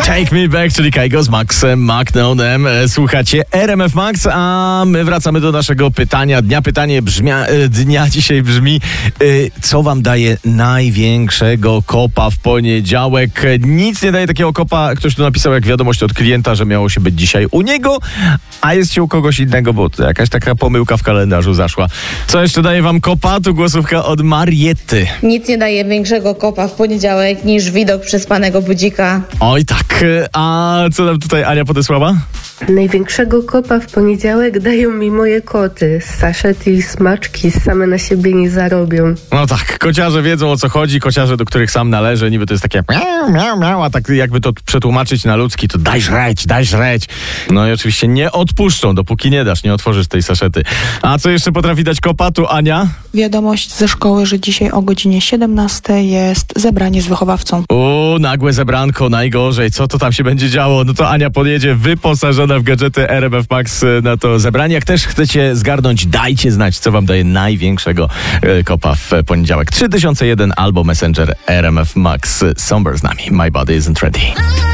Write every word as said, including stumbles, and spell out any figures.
Take Me Back, czyli Kygo z Maxem Magnonem. Słuchacie R M F Max, a my wracamy do naszego pytania dnia. Pytanie brzmia, dnia dzisiaj brzmi, co wam daje największego kopa w poniedziałek? Nic nie daje takiego kopa. Ktoś tu napisał jak wiadomość od klienta, że miało się być dzisiaj u niego, a jest się u kogoś innego, bo to jakaś taka pomyłka w kalendarzu zaszła. Co jeszcze daje wam kopa? Tu głosówka od Mariety. Nic nie daje większego kopa w poniedziałek niż widok przespanego budzika. Oj tak, a co nam tutaj Ania podesłała? Największego kopa w poniedziałek dają mi moje koty. Saszety i smaczki same na siebie nie zarobią. No tak, kociarze wiedzą o co chodzi, kociarze, do których sam należy, niby to jest takie miau, miau, miau, a tak jakby to przetłumaczyć na ludzki, to daj żreć, daj żreć. No i oczywiście nie odpuszczą, dopóki nie dasz, nie otworzysz tej saszety. A co jeszcze potrafi dać kopa? Tu Ania? Wiadomość ze szkoły, że dzisiaj o godzinie siedemnastej jest zebranie z wychowawcą. O, nagłe zebranko, najgorzej. Co to tam się będzie działo? No to Ania podjedzie wyposażona w gadżety R M F Max na to zebranie. Jak też chcecie zgarnąć, dajcie znać, co wam daje największego e, kopa w poniedziałek. trzy tysiące jeden albo Messenger R M F Max. Somber z nami. My body isn't ready.